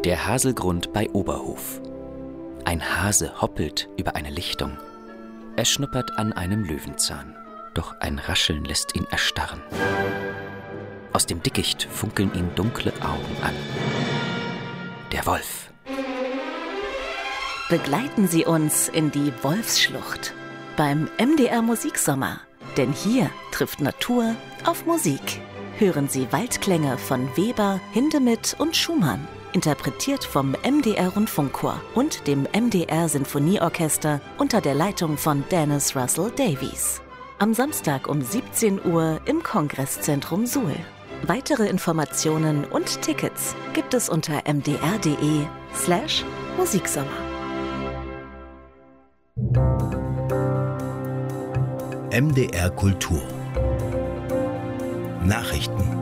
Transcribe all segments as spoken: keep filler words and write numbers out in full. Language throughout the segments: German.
Der Haselgrund bei Oberhof. Ein Hase hoppelt über eine Lichtung. Er schnuppert an einem Löwenzahn. Doch ein Rascheln lässt ihn erstarren. Aus dem Dickicht funkeln ihn dunkle Augen an. Der Wolf. Begleiten Sie uns in die Wolfsschlucht beim M D R Musiksommer. Denn hier trifft Natur auf Musik. Hören Sie Waldklänge von Weber, Hindemith und Schumann. Interpretiert vom M D R Rundfunkchor und dem M D R Sinfonieorchester unter der Leitung von Dennis Russell Davies. Am Samstag um siebzehn Uhr im Kongresszentrum Suhl. Weitere Informationen und Tickets gibt es unter mdr.de slash Musiksommer. M D R Kultur Nachrichten.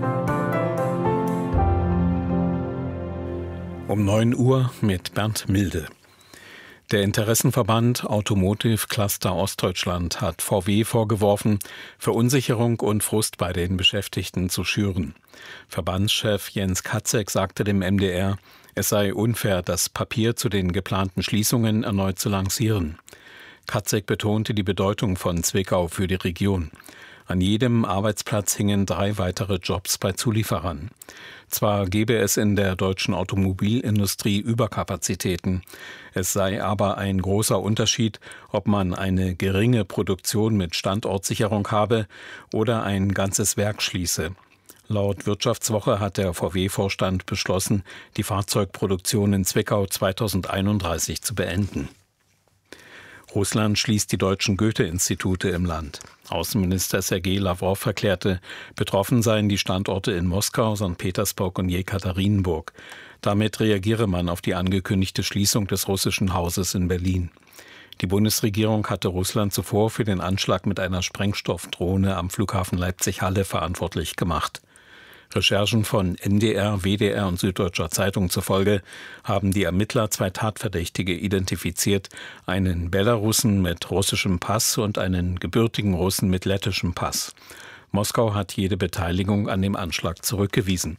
Um neun Uhr mit Bernd Milde. Der Interessenverband Automotive Cluster Ostdeutschland hat V W vorgeworfen, Verunsicherung und Frust bei den Beschäftigten zu schüren. Verbandschef Jens Katzek sagte dem M D R, es sei unfair, das Papier zu den geplanten Schließungen erneut zu lancieren. Katzek betonte die Bedeutung von Zwickau für die Region. An jedem Arbeitsplatz hingen drei weitere Jobs bei Zulieferern. Zwar gebe es in der deutschen Automobilindustrie Überkapazitäten, es sei aber ein großer Unterschied, ob man eine geringe Produktion mit Standortsicherung habe oder ein ganzes Werk schließe. Laut Wirtschaftswoche hat der V W-Vorstand beschlossen, die Fahrzeugproduktion in Zwickau zweitausendeinunddreißig zu beenden. Russland schließt die deutschen Goethe-Institute im Land. Außenminister Sergei Lawrow erklärte, betroffen seien die Standorte in Moskau, Sankt Petersburg und Jekaterinburg. Damit reagiere man auf die angekündigte Schließung des russischen Hauses in Berlin. Die Bundesregierung hatte Russland zuvor für den Anschlag mit einer Sprengstoffdrohne am Flughafen Leipzig-Halle verantwortlich gemacht. Recherchen von N D R, W D R und Süddeutscher Zeitung zufolge haben die Ermittler zwei Tatverdächtige identifiziert, einen Belarussen mit russischem Pass und einen gebürtigen Russen mit lettischem Pass. Moskau hat jede Beteiligung an dem Anschlag zurückgewiesen.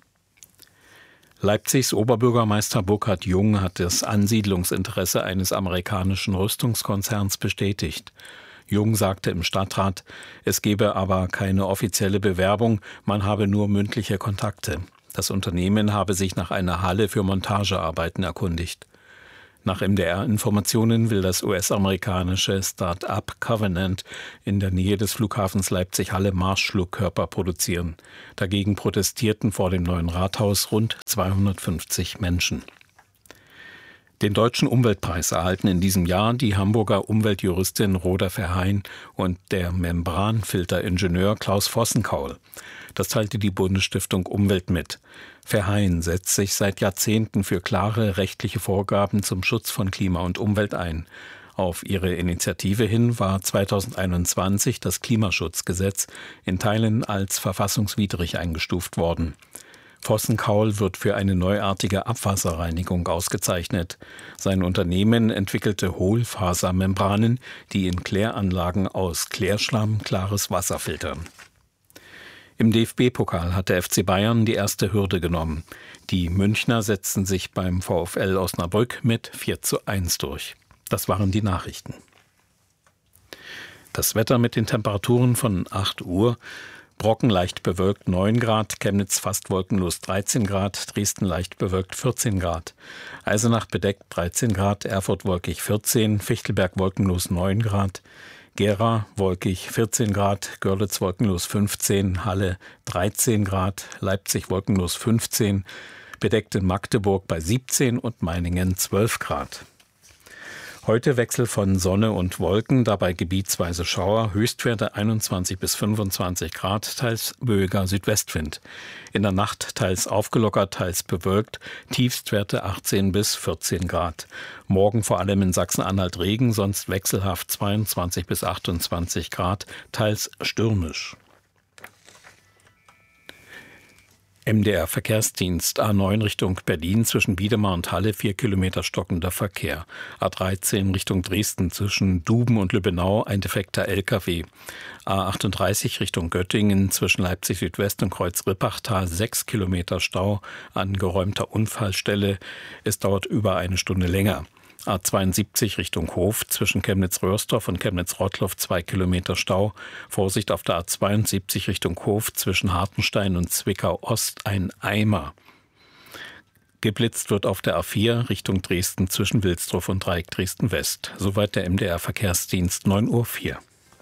Leipzigs Oberbürgermeister Burkhard Jung hat das Ansiedlungsinteresse eines amerikanischen Rüstungskonzerns bestätigt. Jung sagte im Stadtrat, es gebe aber keine offizielle Bewerbung, man habe nur mündliche Kontakte. Das Unternehmen habe sich nach einer Halle für Montagearbeiten erkundigt. Nach M D R-Informationen will das U S-amerikanische Start-up Covenant in der Nähe des Flughafens Leipzig-Halle Marschflugkörper produzieren. Dagegen protestierten vor dem neuen Rathaus rund zweihundertfünfzig Menschen. Den Deutschen Umweltpreis erhalten in diesem Jahr die Hamburger Umweltjuristin Rhoda Verheyen und der Membranfilteringenieur Klaus Vossenkaul. Das teilte die Bundesstiftung Umwelt mit. Verheyen setzt sich seit Jahrzehnten für klare rechtliche Vorgaben zum Schutz von Klima und Umwelt ein. Auf ihre Initiative hin war zweitausendeinundzwanzig das Klimaschutzgesetz in Teilen als verfassungswidrig eingestuft worden. Vossenkaul wird für eine neuartige Abwasserreinigung ausgezeichnet. Sein Unternehmen entwickelte Hohlfasermembranen, die in Kläranlagen aus Klärschlamm klares Wasser filtern. Im D F B-Pokal hat der F C Bayern die erste Hürde genommen. Die Münchner setzten sich beim VfL Osnabrück mit vier zu eins durch. Das waren die Nachrichten. Das Wetter mit den Temperaturen von acht Uhr. Brocken leicht bewölkt neun Grad, Chemnitz fast wolkenlos dreizehn Grad, Dresden leicht bewölkt vierzehn Grad, Eisenach bedeckt dreizehn Grad, Erfurt wolkig vierzehn, Fichtelberg wolkenlos neun Grad, Gera wolkig vierzehn Grad, Görlitz wolkenlos fünfzehn, Halle dreizehn Grad, Leipzig wolkenlos fünfzehn, bedeckt in Magdeburg bei siebzehn und Meiningen zwölf Grad. Heute Wechsel von Sonne und Wolken, dabei gebietsweise Schauer, Höchstwerte einundzwanzig bis fünfundzwanzig Grad, teils böiger Südwestwind. In der Nacht teils aufgelockert, teils bewölkt, Tiefstwerte achtzehn bis vierzehn Grad. Morgen vor allem in Sachsen-Anhalt Regen, sonst wechselhaft zweiundzwanzig bis achtundzwanzig Grad, teils stürmisch. M D R-Verkehrsdienst A neun Richtung Berlin zwischen Wiedemar und Halle vier Kilometer stockender Verkehr. A dreizehn Richtung Dresden zwischen Duben und Lübbenau ein defekter L K W. A achtunddreißig Richtung Göttingen zwischen Leipzig Südwest und Kreuz-Rippachtal sechs Kilometer Stau an geräumter Unfallstelle. Es dauert über eine Stunde länger. A zweiundsiebzig Richtung Hof zwischen Chemnitz-Röhrsdorf und Chemnitz-Rottloff zwei Kilometer Stau. Vorsicht auf der A zweiundsiebzig Richtung Hof zwischen Hartenstein und Zwickau-Ost ein Eimer. Geblitzt wird auf der A vier Richtung Dresden zwischen Wilsdruff und Dreieck Dresden-West. Soweit der M D R-Verkehrsdienst, neun Uhr vier.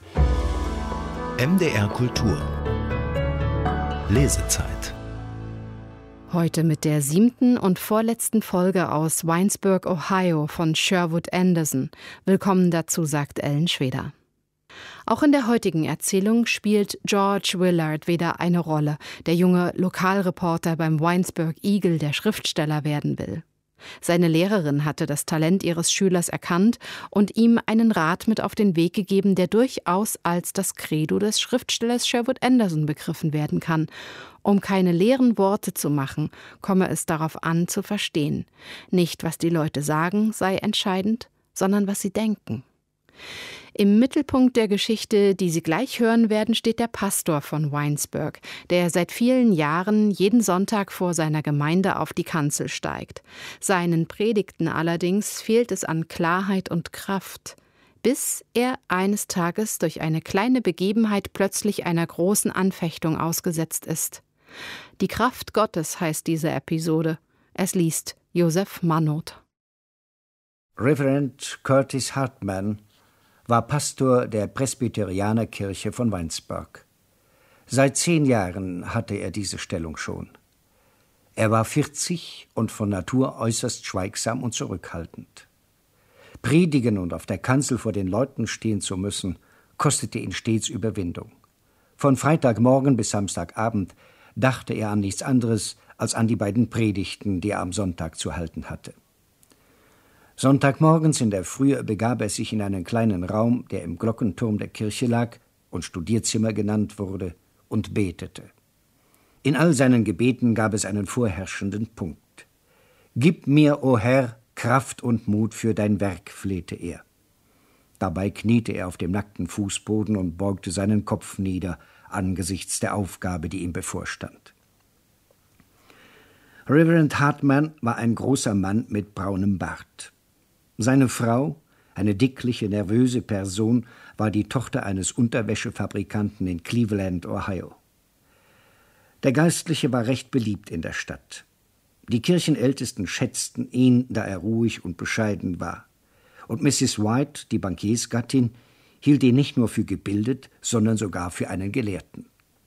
M D R Kultur. Lesezeit. Heute mit der siebten und vorletzten Folge aus Winesburg, Ohio von Sherwood Anderson. Willkommen dazu, sagt Ellen Schweder. Auch in der heutigen Erzählung spielt George Willard wieder eine Rolle, der junge Lokalreporter beim Winesburg Eagle, der Schriftsteller werden will. Seine Lehrerin hatte das Talent ihres Schülers erkannt und ihm einen Rat mit auf den Weg gegeben, der durchaus als das Credo des Schriftstellers Sherwood Anderson begriffen werden kann. Um keine leeren Worte zu machen, komme es darauf an, zu verstehen. Nicht, was die Leute sagen, sei entscheidend, sondern was sie denken. Im Mittelpunkt der Geschichte, die Sie gleich hören werden, steht der Pastor von Winesburg, der seit vielen Jahren jeden Sonntag vor seiner Gemeinde auf die Kanzel steigt. Seinen Predigten allerdings fehlt es an Klarheit und Kraft, bis er eines Tages durch eine kleine Begebenheit plötzlich einer großen Anfechtung ausgesetzt ist. Die Kraft Gottes heißt diese Episode. Es liest Josef Mannot. Reverend Curtis Hartman war Pastor der Presbyterianerkirche von Winesburg. Seit zehn Jahren hatte er diese Stellung schon. Er war vierzig und von Natur äußerst schweigsam und zurückhaltend. Predigen und auf der Kanzel vor den Leuten stehen zu müssen, kostete ihn stets Überwindung. Von Freitagmorgen bis Samstagabend dachte er an nichts anderes als an die beiden Predigten, die er am Sonntag zu halten hatte. Sonntagmorgens in der Frühe begab er sich in einen kleinen Raum, der im Glockenturm der Kirche lag und Studierzimmer genannt wurde, und betete. In all seinen Gebeten gab es einen vorherrschenden Punkt. »Gib mir, o Herr, Kraft und Mut für dein Werk«, flehte er. Dabei kniete er auf dem nackten Fußboden und beugte seinen Kopf nieder angesichts der Aufgabe, die ihm bevorstand. Reverend Hartman war ein großer Mann mit braunem Bart. Seine Frau, eine dickliche, nervöse Person, war die Tochter eines Unterwäschefabrikanten in Cleveland, Ohio. Der Geistliche war recht beliebt in der Stadt. Die Kirchenältesten schätzten ihn, da er ruhig und bescheiden war. Und Misses White, die Bankiersgattin, hielt ihn nicht nur für gebildet, sondern sogar für einen Gelehrten.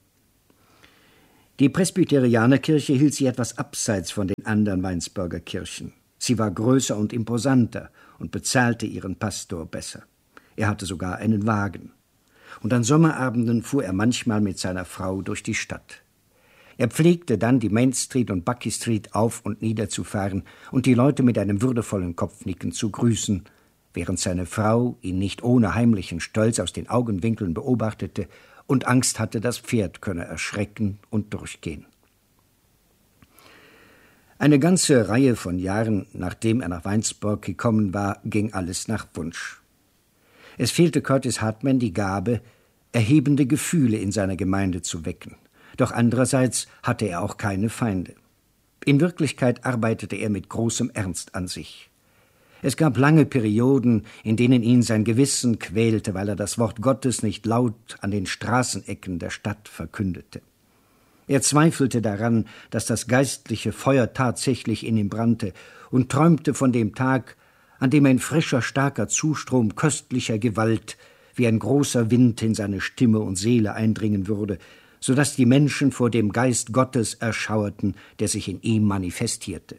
Die Presbyterianerkirche hielt sie etwas abseits von den anderen Winesburger Kirchen. Sie war größer und imposanter und bezahlte ihren Pastor besser. Er hatte sogar einen Wagen. Und an Sommerabenden fuhr er manchmal mit seiner Frau durch die Stadt. Er pflegte dann, die Main Street und Bucky Street auf und nieder zu fahren und die Leute mit einem würdevollen Kopfnicken zu grüßen, während seine Frau ihn nicht ohne heimlichen Stolz aus den Augenwinkeln beobachtete und Angst hatte, das Pferd könne erschrecken und durchgehen. Eine ganze Reihe von Jahren, nachdem er nach Winesburg gekommen war, ging alles nach Wunsch. Es fehlte Curtis Hartman die Gabe, erhebende Gefühle in seiner Gemeinde zu wecken. Doch andererseits hatte er auch keine Feinde. In Wirklichkeit arbeitete er mit großem Ernst an sich. Es gab lange Perioden, in denen ihn sein Gewissen quälte, weil er das Wort Gottes nicht laut an den Straßenecken der Stadt verkündete. Er zweifelte daran, dass das geistliche Feuer tatsächlich in ihm brannte, und träumte von dem Tag, an dem ein frischer, starker Zustrom köstlicher Gewalt wie ein großer Wind in seine Stimme und Seele eindringen würde, so dass die Menschen vor dem Geist Gottes erschauerten, der sich in ihm manifestierte.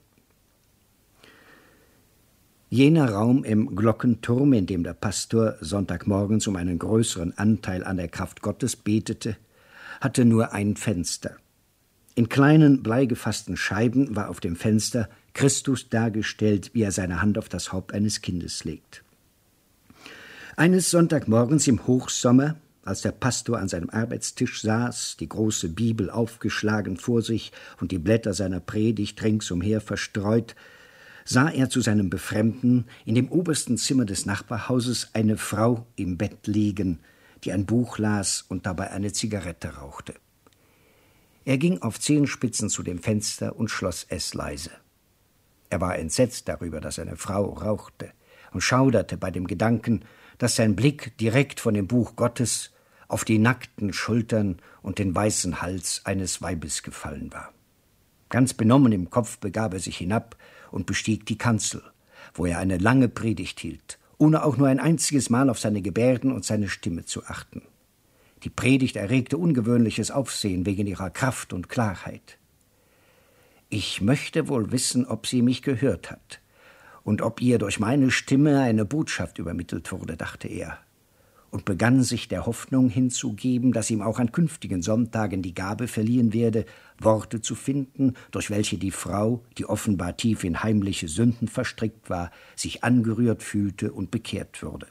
Jener Raum im Glockenturm, in dem der Pastor Sonntagmorgens um einen größeren Anteil an der Kraft Gottes betete, hatte nur ein Fenster. In kleinen, bleigefassten Scheiben war auf dem Fenster Christus dargestellt, wie er seine Hand auf das Haupt eines Kindes legt. Eines Sonntagmorgens im Hochsommer, als der Pastor an seinem Arbeitstisch saß, die große Bibel aufgeschlagen vor sich und die Blätter seiner Predigt ringsumher verstreut, sah er zu seinem Befremden in dem obersten Zimmer des Nachbarhauses eine Frau im Bett liegen, die ein Buch las und dabei eine Zigarette rauchte. Er ging auf Zehenspitzen zu dem Fenster und schloss es leise. Er war entsetzt darüber, dass eine Frau rauchte, und schauderte bei dem Gedanken, dass sein Blick direkt von dem Buch Gottes auf die nackten Schultern und den weißen Hals eines Weibes gefallen war. Ganz benommen im Kopf begab er sich hinab und bestieg die Kanzel, wo er eine lange Predigt hielt, ohne auch nur ein einziges Mal auf seine Gebärden und seine Stimme zu achten. Die Predigt erregte ungewöhnliches Aufsehen wegen ihrer Kraft und Klarheit. »Ich möchte wohl wissen, ob sie mich gehört hat und ob ihr durch meine Stimme eine Botschaft übermittelt wurde«, dachte er, und begann sich der Hoffnung hinzugeben, dass ihm auch an künftigen Sonntagen die Gabe verliehen werde, Worte zu finden, durch welche die Frau, die offenbar tief in heimliche Sünden verstrickt war, sich angerührt fühlte und bekehrt würde.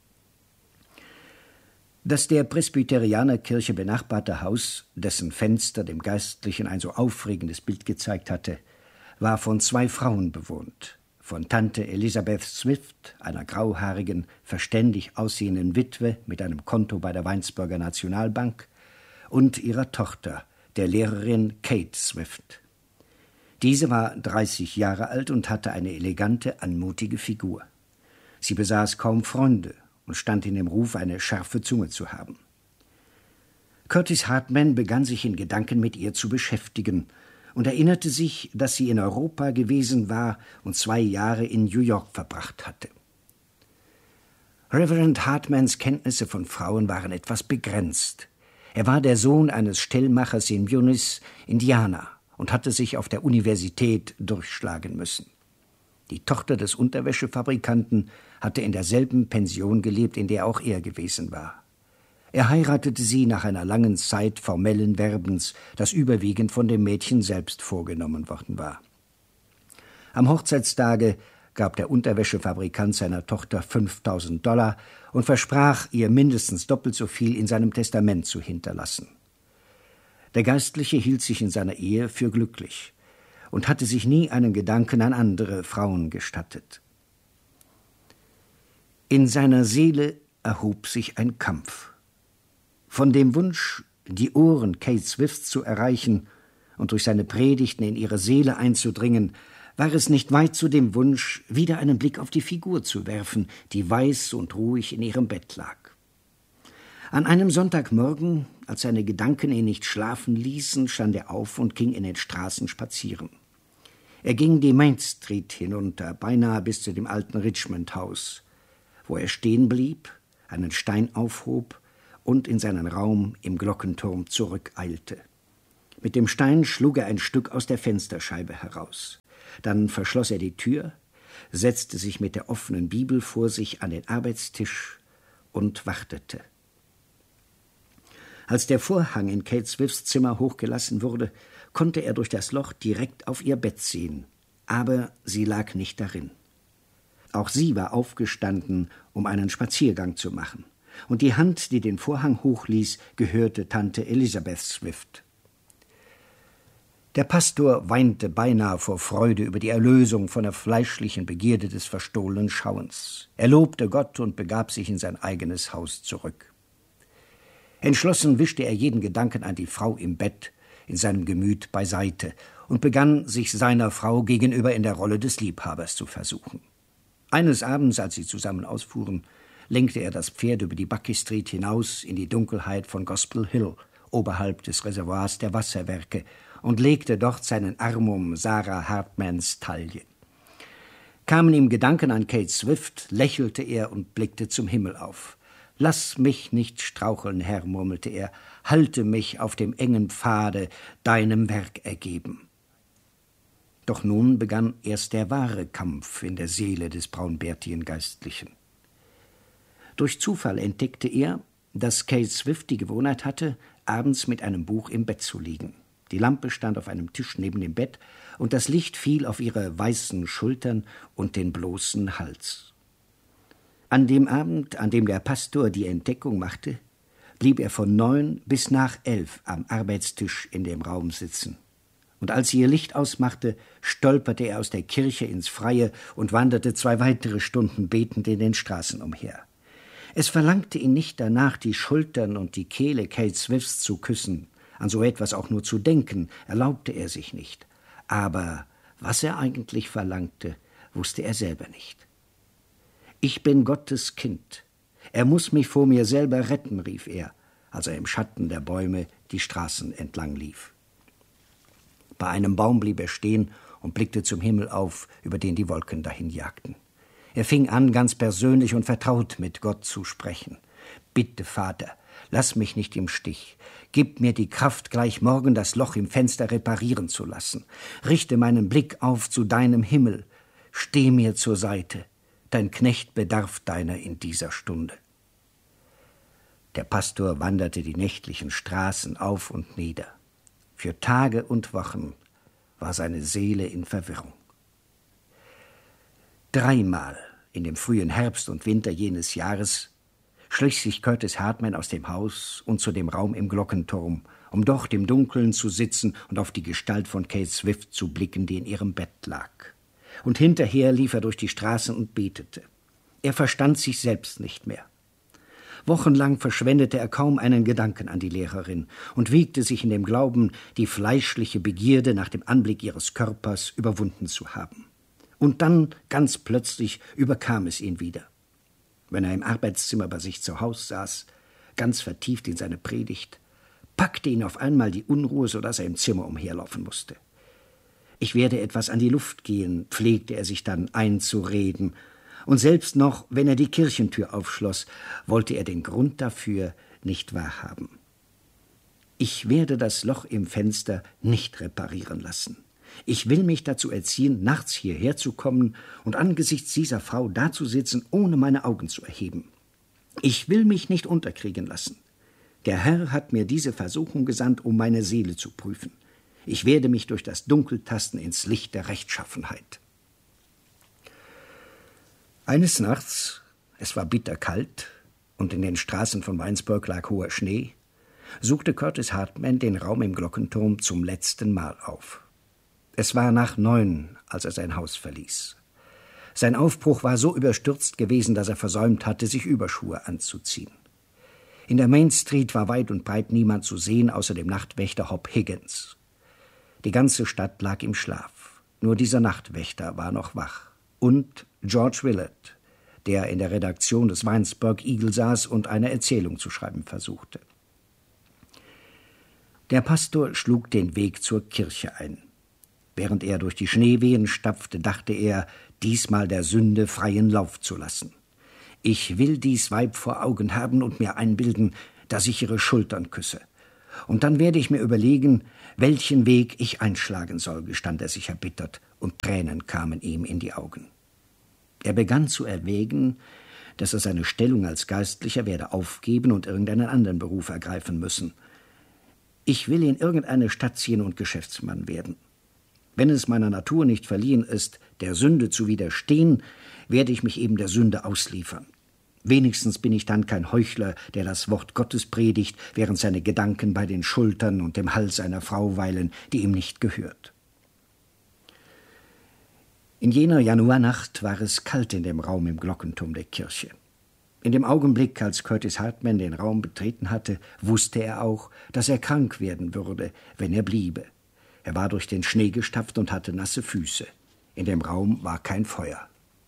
Das der Presbyterianerkirche benachbarte Haus, dessen Fenster dem Geistlichen ein so aufregendes Bild gezeigt hatte, war von zwei Frauen bewohnt, von Tante Elizabeth Swift, einer grauhaarigen, verständig aussehenden Witwe mit einem Konto bei der Weinsburger Nationalbank, und ihrer Tochter, der Lehrerin Kate Swift. Diese war dreißig Jahre alt und hatte eine elegante, anmutige Figur. Sie besaß kaum Freunde und stand in dem Ruf, eine scharfe Zunge zu haben. Curtis Hartman begann sich in Gedanken mit ihr zu beschäftigen und erinnerte sich, dass sie in Europa gewesen war und zwei Jahre in New York verbracht hatte. Reverend Hartmans Kenntnisse von Frauen waren etwas begrenzt. Er war der Sohn eines Stellmachers in Munich, Indiana, und hatte sich auf der Universität durchschlagen müssen. Die Tochter des Unterwäschefabrikanten hatte in derselben Pension gelebt, in der auch er gewesen war. Er heiratete sie nach einer langen Zeit formellen Werbens, das überwiegend von dem Mädchen selbst vorgenommen worden war. Am Hochzeitstage gab der Unterwäschefabrikant seiner Tochter fünftausend Dollar und versprach, ihr mindestens doppelt so viel in seinem Testament zu hinterlassen. Der Geistliche hielt sich in seiner Ehe für glücklich und hatte sich nie einen Gedanken an andere Frauen gestattet. In seiner Seele erhob sich ein Kampf. Von dem Wunsch, die Ohren Kate Swifts zu erreichen und durch seine Predigten in ihre Seele einzudringen, war es nicht weit zu dem Wunsch, wieder einen Blick auf die Figur zu werfen, die weiß und ruhig in ihrem Bett lag. An einem Sonntagmorgen, als seine Gedanken ihn nicht schlafen ließen, stand er auf und ging in den Straßen spazieren. Er ging die Main Street hinunter, beinahe bis zu dem alten Richmond-Haus, wo er stehen blieb, einen Stein aufhob und in seinen Raum im Glockenturm zurückeilte. Mit dem Stein schlug er ein Stück aus der Fensterscheibe heraus. Dann verschloss er die Tür, setzte sich mit der offenen Bibel vor sich an den Arbeitstisch und wartete. Als der Vorhang in Kate Swifts Zimmer hochgelassen wurde, konnte er durch das Loch direkt auf ihr Bett sehen, aber sie lag nicht darin. Auch sie war aufgestanden, um einen Spaziergang zu machen, und die Hand, die den Vorhang hochließ, gehörte Tante Elizabeth Swift. Der Pastor weinte beinahe vor Freude über die Erlösung von der fleischlichen Begierde des verstohlenen Schauens. Er lobte Gott und begab sich in sein eigenes Haus zurück. Entschlossen wischte er jeden Gedanken an die Frau im Bett in seinem Gemüt beiseite und begann, sich seiner Frau gegenüber in der Rolle des Liebhabers zu versuchen. Eines Abends, als sie zusammen ausfuhren, lenkte er das Pferd über die Bucky Street hinaus in die Dunkelheit von Gospel Hill, oberhalb des Reservoirs der Wasserwerke, und legte dort seinen Arm um Sarah Hartmans Taille. Kamen ihm Gedanken an Kate Swift, lächelte er und blickte zum Himmel auf. »Lass mich nicht straucheln, Herr«, murmelte er, »halte mich auf dem engen Pfade deinem Werk ergeben.« Doch nun begann erst der wahre Kampf in der Seele des braunbärtigen Geistlichen. Durch Zufall entdeckte er, dass Kate Swift die Gewohnheit hatte, abends mit einem Buch im Bett zu liegen. Die Lampe stand auf einem Tisch neben dem Bett, und das Licht fiel auf ihre weißen Schultern und den bloßen Hals. An dem Abend, an dem der Pastor die Entdeckung machte, blieb er von neun bis nach elf am Arbeitstisch in dem Raum sitzen. Und als sie ihr Licht ausmachte, stolperte er aus der Kirche ins Freie und wanderte zwei weitere Stunden betend in den Straßen umher. Es verlangte ihn nicht danach, die Schultern und die Kehle Kate Swifts zu küssen. An so etwas auch nur zu denken, erlaubte er sich nicht. Aber was er eigentlich verlangte, wusste er selber nicht. »Ich bin Gottes Kind. Er muss mich vor mir selber retten«, rief er, als er im Schatten der Bäume die Straßen entlang lief. Bei einem Baum blieb er stehen und blickte zum Himmel auf, über den die Wolken dahinjagten. Er fing an, ganz persönlich und vertraut mit Gott zu sprechen. »Bitte, Vater, lass mich nicht im Stich. Gib mir die Kraft, gleich morgen das Loch im Fenster reparieren zu lassen. Richte meinen Blick auf zu deinem Himmel. Steh mir zur Seite. Dein Knecht bedarf deiner in dieser Stunde.« Der Pastor wanderte die nächtlichen Straßen auf und nieder. Für Tage und Wochen war seine Seele in Verwirrung. Dreimal in dem frühen Herbst und Winter jenes Jahres schlich sich Curtis Hartman aus dem Haus und zu dem Raum im Glockenturm, um dort im Dunkeln zu sitzen und auf die Gestalt von Kate Swift zu blicken, die in ihrem Bett lag. Und hinterher lief er durch die Straßen und betete. Er verstand sich selbst nicht mehr. Wochenlang verschwendete er kaum einen Gedanken an die Lehrerin und wiegte sich in dem Glauben, die fleischliche Begierde nach dem Anblick ihres Körpers überwunden zu haben. Und dann, ganz plötzlich, überkam es ihn wieder. Wenn er im Arbeitszimmer bei sich zu Haus saß, ganz vertieft in seine Predigt, packte ihn auf einmal die Unruhe, so dass er im Zimmer umherlaufen musste. »Ich werde etwas an die Luft gehen«, pflegte er sich dann einzureden. Und selbst noch, wenn er die Kirchentür aufschloss, wollte er den Grund dafür nicht wahrhaben. »Ich werde das Loch im Fenster nicht reparieren lassen. Ich will mich dazu erziehen, nachts hierher zu kommen und angesichts dieser Frau dazusitzen, ohne meine Augen zu erheben. Ich will mich nicht unterkriegen lassen. Der Herr hat mir diese Versuchung gesandt, um meine Seele zu prüfen. Ich werde mich durch das Dunkel tasten ins Licht der Rechtschaffenheit.« Eines Nachts, es war bitterkalt und in den Straßen von Winesburg lag hoher Schnee, suchte Curtis Hartman den Raum im Glockenturm zum letzten Mal auf. Es war nach neun, als er sein Haus verließ. Sein Aufbruch war so überstürzt gewesen, dass er versäumt hatte, sich Überschuhe anzuziehen. In der Main Street war weit und breit niemand zu sehen, außer dem Nachtwächter Hop Higgins. Die ganze Stadt lag im Schlaf. Nur dieser Nachtwächter war noch wach. Und George Willard, der in der Redaktion des Winesburg Eagle saß und eine Erzählung zu schreiben versuchte. Der Pastor schlug den Weg zur Kirche ein. Während er durch die Schneewehen stapfte, dachte er, diesmal der Sünde freien Lauf zu lassen. »Ich will dies Weib vor Augen haben und mir einbilden, dass ich ihre Schultern küsse. Und dann werde ich mir überlegen, welchen Weg ich einschlagen soll«, gestand er sich erbittert, und Tränen kamen ihm in die Augen. Er begann zu erwägen, dass er seine Stellung als Geistlicher werde aufgeben und irgendeinen anderen Beruf ergreifen müssen. »Ich will in irgendeine Stadt ziehen und Geschäftsmann werden. Wenn es meiner Natur nicht verliehen ist, der Sünde zu widerstehen, werde ich mich eben der Sünde ausliefern. Wenigstens bin ich dann kein Heuchler, der das Wort Gottes predigt, während seine Gedanken bei den Schultern und dem Hals einer Frau weilen, die ihm nicht gehört.« In jener Januarnacht war es kalt in dem Raum im Glockenturm der Kirche. In dem Augenblick, als Curtis Hartman den Raum betreten hatte, wusste er auch, dass er krank werden würde, wenn er bliebe. Er war durch den Schnee gestapft und hatte nasse Füße. In dem Raum war kein Feuer.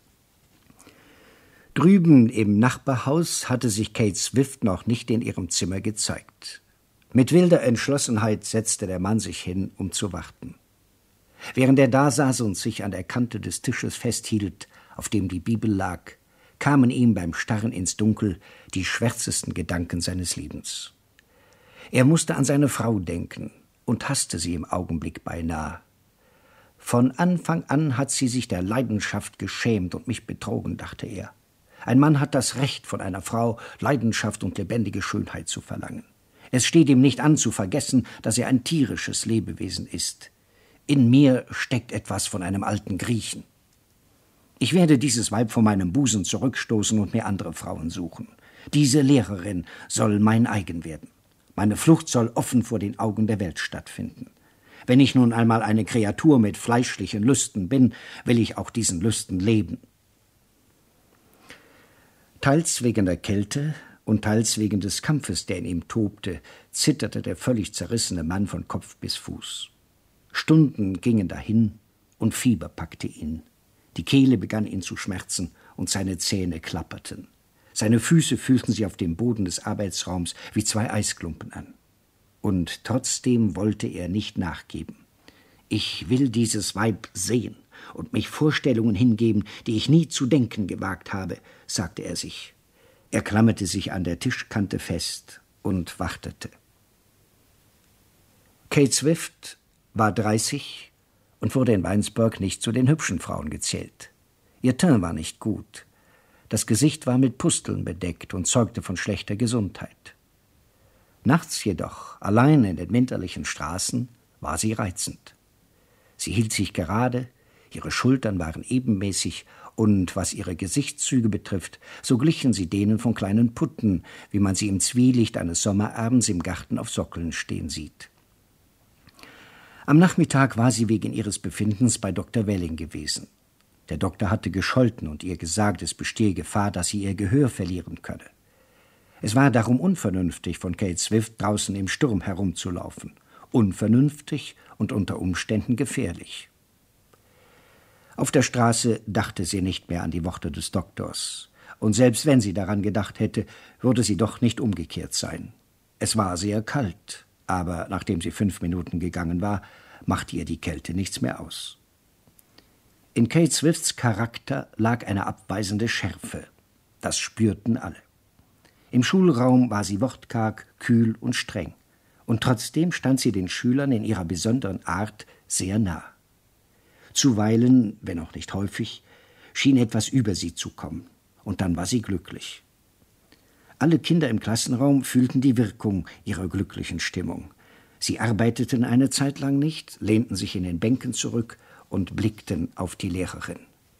Drüben im Nachbarhaus hatte sich Kate Swift noch nicht in ihrem Zimmer gezeigt. Mit wilder Entschlossenheit setzte der Mann sich hin, um zu warten. Während er da saß und sich an der Kante des Tisches festhielt, auf dem die Bibel lag, kamen ihm beim Starren ins Dunkel die schwärzesten Gedanken seines Lebens. Er musste an seine Frau denken und hasste sie im Augenblick beinahe. Von Anfang an hat sie sich der Leidenschaft geschämt und mich betrogen, dachte er. Ein Mann hat das Recht, von einer Frau Leidenschaft und lebendige Schönheit zu verlangen. Es steht ihm nicht an, zu vergessen, dass er ein tierisches Lebewesen ist. In mir steckt etwas von einem alten Griechen. Ich werde dieses Weib von meinem Busen zurückstoßen und mir andere Frauen suchen. Diese Lehrerin soll mein eigen werden. Meine Flucht soll offen vor den Augen der Welt stattfinden. Wenn ich nun einmal eine Kreatur mit fleischlichen Lüsten bin, will ich auch diesen Lüsten leben. Teils wegen der Kälte und teils wegen des Kampfes, der in ihm tobte, zitterte der völlig zerrissene Mann von Kopf bis Fuß. Stunden gingen dahin und Fieber packte ihn. Die Kehle begann ihn zu schmerzen und seine Zähne klapperten. Seine Füße fühlten sich auf dem Boden des Arbeitsraums wie zwei Eisklumpen an. Und trotzdem wollte er nicht nachgeben. Ich will dieses Weib sehen und mich Vorstellungen hingeben, die ich nie zu denken gewagt habe, sagte er sich. Er klammerte sich an der Tischkante fest und wartete. Kate Swift war dreißig und wurde in Weinsberg nicht zu den hübschen Frauen gezählt. Ihr Teint war nicht gut. Das Gesicht war mit Pusteln bedeckt und zeugte von schlechter Gesundheit. Nachts jedoch, allein in den winterlichen Straßen, war sie reizend. Sie hielt sich gerade, ihre Schultern waren ebenmäßig und was ihre Gesichtszüge betrifft, so glichen sie denen von kleinen Putten, wie man sie im Zwielicht eines Sommerabends im Garten auf Sockeln stehen sieht. Am Nachmittag war sie wegen ihres Befindens bei Doktor Welling gewesen. Der Doktor hatte gescholten und ihr gesagt, es bestehe Gefahr, dass sie ihr Gehör verlieren könne. Es war darum unvernünftig, von Kate Swift draußen im Sturm herumzulaufen. Unvernünftig und unter Umständen gefährlich. Auf der Straße dachte sie nicht mehr an die Worte des Doktors. Und selbst wenn sie daran gedacht hätte, würde sie doch nicht umgekehrt sein. Es war sehr kalt, aber nachdem sie fünf Minuten gegangen war, machte ihr die Kälte nichts mehr aus. In Kate Swifts Charakter lag eine abweisende Schärfe. Das spürten alle. Im Schulraum war sie wortkarg, kühl und streng. Und trotzdem stand sie den Schülern in ihrer besonderen Art sehr nah. Zuweilen, wenn auch nicht häufig, schien etwas über sie zu kommen. Und dann war sie glücklich. Alle Kinder im Klassenraum fühlten die Wirkung ihrer glücklichen Stimmung. Sie arbeiteten eine Zeit lang nicht, lehnten sich in den Bänken zurück und blickten auf die Lehrerin.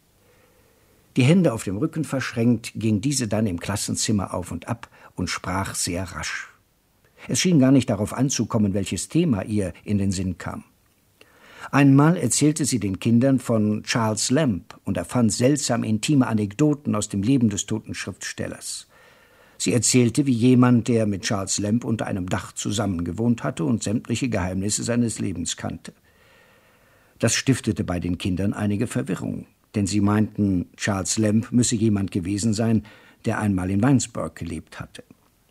Die Hände auf dem Rücken verschränkt, ging diese dann im Klassenzimmer auf und ab und sprach sehr rasch. Es schien gar nicht darauf anzukommen, welches Thema ihr in den Sinn kam. Einmal erzählte sie den Kindern von Charles Lamb und erfand seltsam intime Anekdoten aus dem Leben des toten Schriftstellers. Sie erzählte, wie jemand, der mit Charles Lamb unter einem Dach zusammengewohnt hatte und sämtliche Geheimnisse seines Lebens kannte. Das stiftete bei den Kindern einige Verwirrung, denn sie meinten, Charles Lamb müsse jemand gewesen sein, der einmal in Weinsberg gelebt hatte.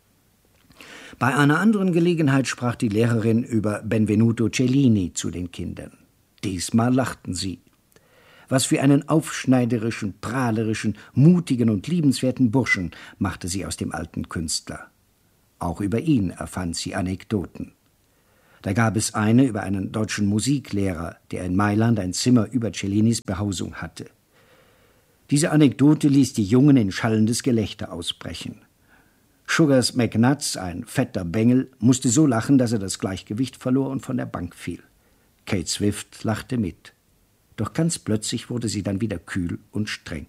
Bei einer anderen Gelegenheit sprach die Lehrerin über Benvenuto Cellini zu den Kindern. Diesmal lachten sie. Was für einen aufschneiderischen, prahlerischen, mutigen und liebenswerten Burschen machte sie aus dem alten Künstler. Auch über ihn erfand sie Anekdoten. Da gab es eine über einen deutschen Musiklehrer, der in Mailand ein Zimmer über Cellinis Behausung hatte. Diese Anekdote ließ die Jungen in schallendes Gelächter ausbrechen. Sugars McNuts, ein fetter Bengel, musste so lachen, dass er das Gleichgewicht verlor und von der Bank fiel. Kate Swift lachte mit. Doch ganz plötzlich wurde sie dann wieder kühl und streng.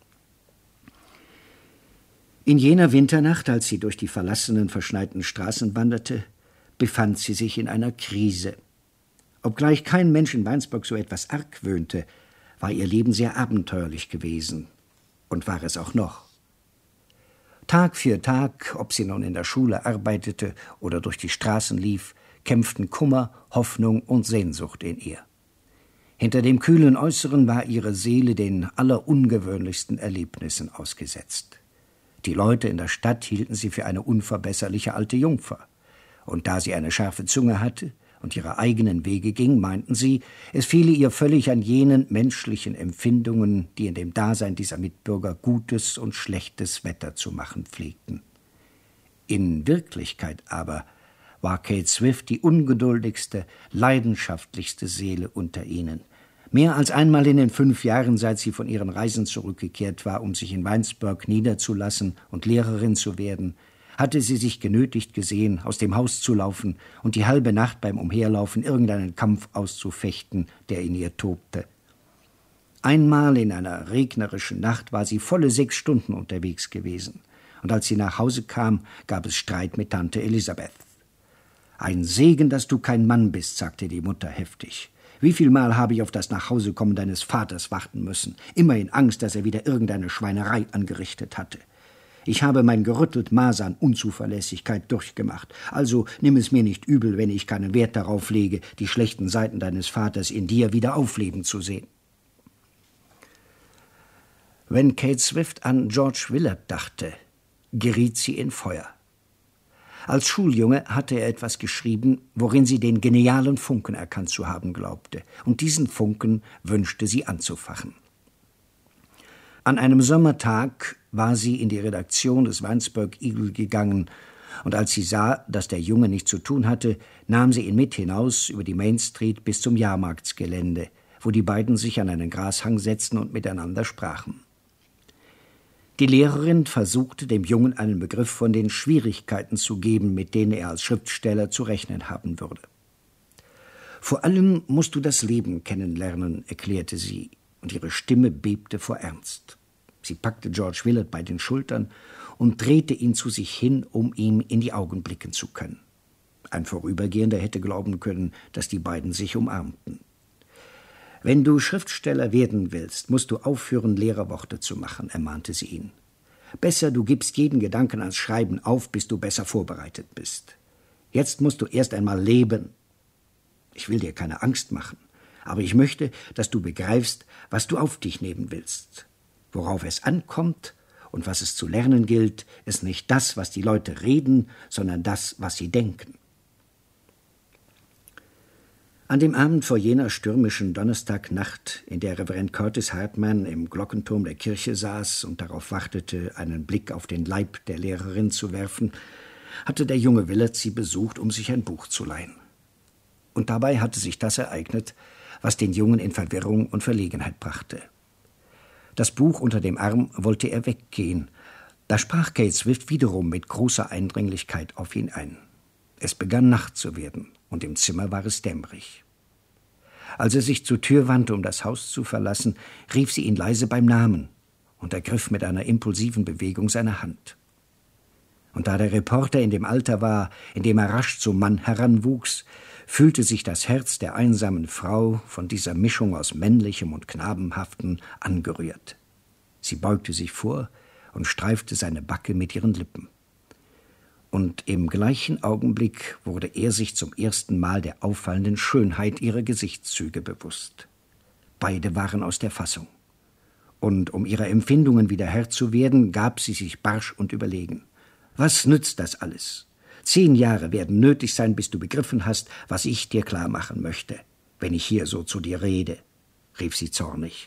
In jener Winternacht, als sie durch die verlassenen, verschneiten Straßen wanderte, befand sie sich in einer Krise. Obgleich kein Mensch in Weinsberg so etwas argwöhnte, war ihr Leben sehr abenteuerlich gewesen und war es auch noch. Tag für Tag, ob sie nun in der Schule arbeitete oder durch die Straßen lief, kämpften Kummer, Hoffnung und Sehnsucht in ihr. Hinter dem kühlen Äußeren war ihre Seele den allerungewöhnlichsten Erlebnissen ausgesetzt. Die Leute in der Stadt hielten sie für eine unverbesserliche alte Jungfer. Und da sie eine scharfe Zunge hatte und ihre eigenen Wege ging, meinten sie, es fehle ihr völlig an jenen menschlichen Empfindungen, die in dem Dasein dieser Mitbürger gutes und schlechtes Wetter zu machen pflegten. In Wirklichkeit aber war Kate Swift die ungeduldigste, leidenschaftlichste Seele unter ihnen. Mehr als einmal in den fünf Jahren, seit sie von ihren Reisen zurückgekehrt war, um sich in Weinsberg niederzulassen und Lehrerin zu werden, hatte sie sich genötigt gesehen, aus dem Haus zu laufen und die halbe Nacht beim Umherlaufen irgendeinen Kampf auszufechten, der in ihr tobte. Einmal in einer regnerischen Nacht war sie volle sechs Stunden unterwegs gewesen, und als sie nach Hause kam, gab es Streit mit Tante Elisabeth. »Ein Segen, dass du kein Mann bist«, sagte die Mutter heftig. »Wie viel Mal habe ich auf das Nachhausekommen deines Vaters warten müssen, immer in Angst, dass er wieder irgendeine Schweinerei angerichtet hatte. Ich habe mein gerüttelt Maß an Unzuverlässigkeit durchgemacht. Also nimm es mir nicht übel, wenn ich keinen Wert darauf lege, die schlechten Seiten deines Vaters in dir wieder aufleben zu sehen.« Wenn Kate Swift an George Willard dachte, geriet sie in Feuer. Als Schuljunge hatte er etwas geschrieben, worin sie den genialen Funken erkannt zu haben glaubte, und diesen Funken wünschte sie anzufachen. An einem Sommertag war sie in die Redaktion des Winesburg Eagle gegangen, und als sie sah, dass der Junge nichts zu tun hatte, nahm sie ihn mit hinaus über die Main Street bis zum Jahrmarktsgelände, wo die beiden sich an einen Grashang setzten und miteinander sprachen. Die Lehrerin versuchte, dem Jungen einen Begriff von den Schwierigkeiten zu geben, mit denen er als Schriftsteller zu rechnen haben würde. »Vor allem musst du das Leben kennenlernen«, erklärte sie, und ihre Stimme bebte vor Ernst. Sie packte George Willard bei den Schultern und drehte ihn zu sich hin, um ihm in die Augen blicken zu können. Ein Vorübergehender hätte glauben können, dass die beiden sich umarmten. »Wenn du Schriftsteller werden willst, musst du aufhören, leere Worte zu machen«, ermahnte sie ihn. »Besser, du gibst jeden Gedanken ans Schreiben auf, bis du besser vorbereitet bist. Jetzt musst du erst einmal leben. Ich will dir keine Angst machen, aber ich möchte, dass du begreifst, was du auf dich nehmen willst. Worauf es ankommt und was es zu lernen gilt, ist nicht das, was die Leute reden, sondern das, was sie denken.« An dem Abend vor jener stürmischen Donnerstagnacht, in der Reverend Curtis Hartman im Glockenturm der Kirche saß und darauf wartete, einen Blick auf den Leib der Lehrerin zu werfen, hatte der junge Willard sie besucht, um sich ein Buch zu leihen. Und dabei hatte sich das ereignet, was den Jungen in Verwirrung und Verlegenheit brachte. Das Buch unter dem Arm wollte er weggehen. Da sprach Kate Swift wiederum mit großer Eindringlichkeit auf ihn ein. Es begann Nacht zu werden, und im Zimmer war es dämmerig. Als er sich zur Tür wandte, um das Haus zu verlassen, rief sie ihn leise beim Namen und ergriff mit einer impulsiven Bewegung seine Hand. Und da der Reporter in dem Alter war, in dem er rasch zum Mann heranwuchs, fühlte sich das Herz der einsamen Frau von dieser Mischung aus Männlichem und Knabenhaften angerührt. Sie beugte sich vor und streifte seine Backe mit ihren Lippen. Und im gleichen Augenblick wurde er sich zum ersten Mal der auffallenden Schönheit ihrer Gesichtszüge bewusst. Beide waren aus der Fassung. Und um ihrer Empfindungen wieder Herr zu werden, gab sie sich barsch und überlegen. »Was nützt das alles? Zehn Jahre werden nötig sein, bis du begriffen hast, was ich dir klar machen möchte, wenn ich hier so zu dir rede«, rief sie zornig.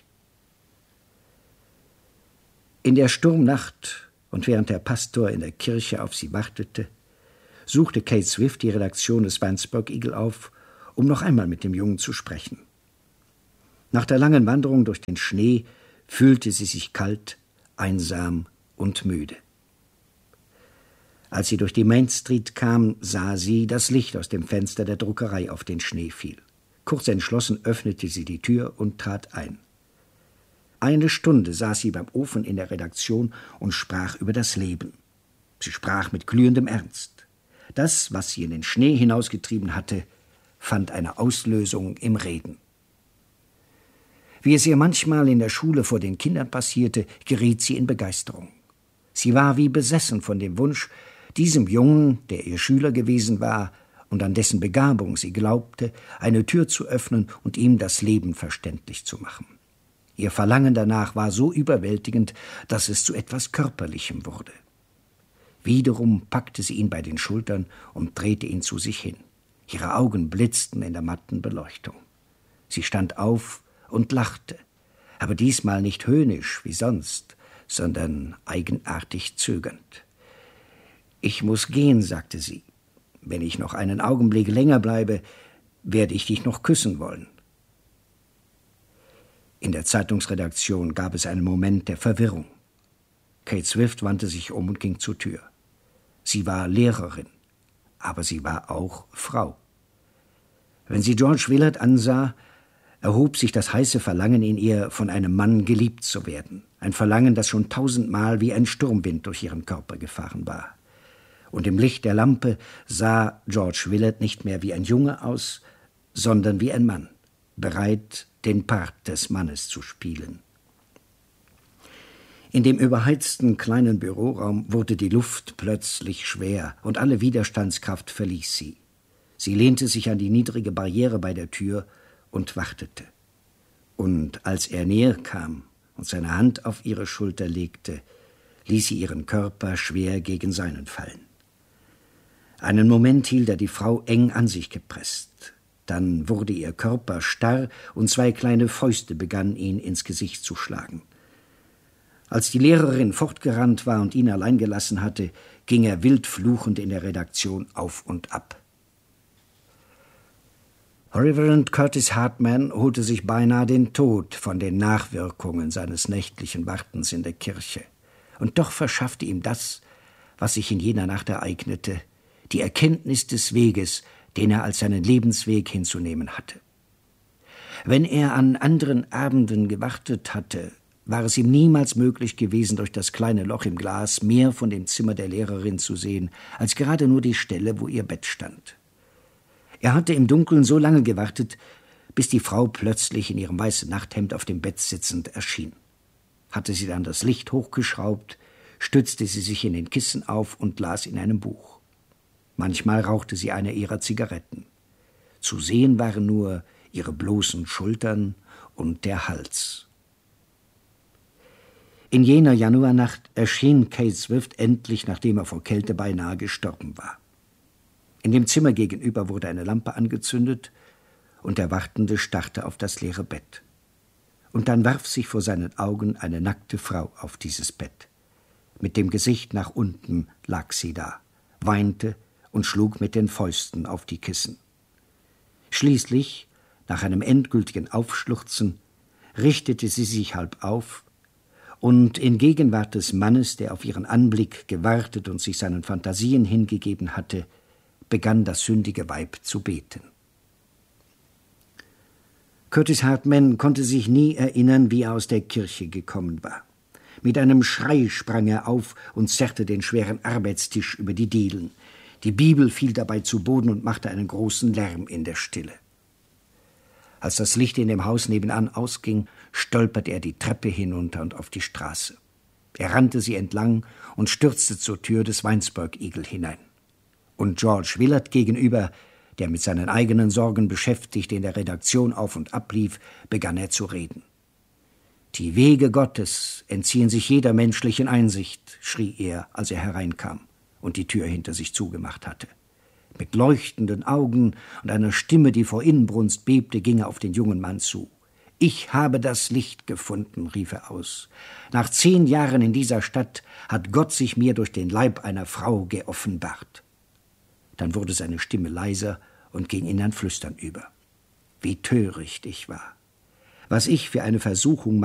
In der Sturmnacht und während der Pastor in der Kirche auf sie wartete, suchte Kate Swift die Redaktion des Winesburg Eagle auf, um noch einmal mit dem Jungen zu sprechen. Nach der langen Wanderung durch den Schnee fühlte sie sich kalt, einsam und müde. Als sie durch die Main Street kam, sah sie, dass Licht aus dem Fenster der Druckerei auf den Schnee fiel. Kurz entschlossen öffnete sie die Tür und trat ein. Eine Stunde saß sie beim Ofen in der Redaktion und sprach über das Leben. Sie sprach mit glühendem Ernst. Das, was sie in den Schnee hinausgetrieben hatte, fand eine Auslösung im Reden. Wie es ihr manchmal in der Schule vor den Kindern passierte, geriet sie in Begeisterung. Sie war wie besessen von dem Wunsch, diesem Jungen, der ihr Schüler gewesen war und an dessen Begabung sie glaubte, eine Tür zu öffnen und ihm das Leben verständlich zu machen. Ihr Verlangen danach war so überwältigend, dass es zu etwas Körperlichem wurde. Wiederum packte sie ihn bei den Schultern und drehte ihn zu sich hin. Ihre Augen blitzten in der matten Beleuchtung. Sie stand auf und lachte, aber diesmal nicht höhnisch wie sonst, sondern eigenartig zögernd. »Ich muss gehen«, sagte sie. »Wenn ich noch einen Augenblick länger bleibe, werde ich dich noch küssen wollen.« In der Zeitungsredaktion gab es einen Moment der Verwirrung. Kate Swift wandte sich um und ging zur Tür. Sie war Lehrerin, aber sie war auch Frau. Wenn sie George Willard ansah, erhob sich das heiße Verlangen in ihr, von einem Mann geliebt zu werden. ein Verlangen, das schon tausendmal wie ein Sturmwind durch ihren Körper gefahren war. Und im Licht der Lampe sah George Willard nicht mehr wie ein Junge aus, sondern wie ein Mann, bereit, den Part des Mannes zu spielen. In dem überheizten kleinen Büroraum wurde die Luft plötzlich schwer und alle Widerstandskraft verließ sie. Sie lehnte sich an die niedrige Barriere bei der Tür und wartete. Und als er näher kam und seine Hand auf ihre Schulter legte, ließ sie ihren Körper schwer gegen seinen fallen. Einen Moment hielt er die Frau eng an sich gepresst. Dann wurde ihr Körper starr und zwei kleine Fäuste begannen ihn ins Gesicht zu schlagen. Als die Lehrerin fortgerannt war und ihn allein gelassen hatte, ging er wild fluchend in der Redaktion auf und ab. Reverend Curtis Hartman holte sich beinahe den Tod von den Nachwirkungen seines nächtlichen Wartens in der Kirche. Und doch verschaffte ihm das, was sich in jener Nacht ereignete, die Erkenntnis des Weges, den er als seinen Lebensweg hinzunehmen hatte. Wenn er an anderen Abenden gewartet hatte, war es ihm niemals möglich gewesen, durch das kleine Loch im Glas mehr von dem Zimmer der Lehrerin zu sehen, als gerade nur die Stelle, wo ihr Bett stand. Er hatte im Dunkeln so lange gewartet, bis die Frau plötzlich in ihrem weißen Nachthemd auf dem Bett sitzend erschien. Hatte sie dann das Licht hochgeschraubt, stützte sie sich in den Kissen auf und las in einem Buch. Manchmal rauchte sie eine ihrer Zigaretten. Zu sehen waren nur ihre bloßen Schultern und der Hals. In jener Januarnacht erschien Kate Swift endlich, nachdem er vor Kälte beinahe gestorben war. In dem Zimmer gegenüber wurde eine Lampe angezündet und der Wartende starrte auf das leere Bett. Und dann warf sich vor seinen Augen eine nackte Frau auf dieses Bett. Mit dem Gesicht nach unten lag sie da, weinte und schlug mit den Fäusten auf die Kissen. Schließlich, nach einem endgültigen Aufschluchzen, richtete sie sich halb auf und in Gegenwart des Mannes, der auf ihren Anblick gewartet und sich seinen Fantasien hingegeben hatte, begann das sündige Weib zu beten. Curtis Hartman konnte sich nie erinnern, wie er aus der Kirche gekommen war. Mit einem Schrei sprang er auf und zerrte den schweren Arbeitstisch über die Dielen. Die Bibel fiel dabei zu Boden und machte einen großen Lärm in der Stille. Als das Licht in dem Haus nebenan ausging, stolperte er die Treppe hinunter und auf die Straße. Er rannte sie entlang und stürzte zur Tür des Winesburg Eagle hinein. Und George Willard gegenüber, der mit seinen eigenen Sorgen beschäftigt in der Redaktion auf und ablief, begann er zu reden. »Die Wege Gottes entziehen sich jeder menschlichen Einsicht«, schrie er, als er hereinkam und die Tür hinter sich zugemacht hatte. Mit leuchtenden Augen und einer Stimme, die vor Inbrunst bebte, ging er auf den jungen Mann zu. »Ich habe das Licht gefunden«, rief er aus. »Nach zehn Jahren in dieser Stadt hat Gott sich mir durch den Leib einer Frau geoffenbart.« Dann wurde seine Stimme leiser und ging in ein Flüstern über. Wie töricht ich war. Was ich für eine Versuchung